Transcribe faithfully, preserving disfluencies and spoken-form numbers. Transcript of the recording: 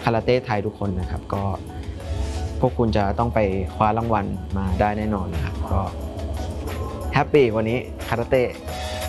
คาราเต้ไทยทุกคนนะครับก็พวกคุณจะต้องไปคว้ารางวัลมาได้แน่นอนนะครับก็แฮปปี้วันนี้คาราเต้